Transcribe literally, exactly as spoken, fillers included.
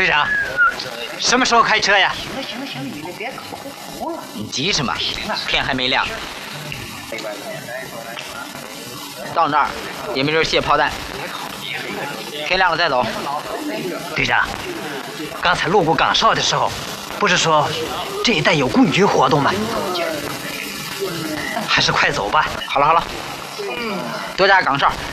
队长，什么时候开车呀？ 行了行了行了，你们别口胡了。 你急什么？天还没亮。到那儿也没人卸炮弹，天亮了再走。 队长，刚才路过岗哨的时候，不是说这一带有棍局活动吗？还是快走吧。 好了好了，多加岗哨，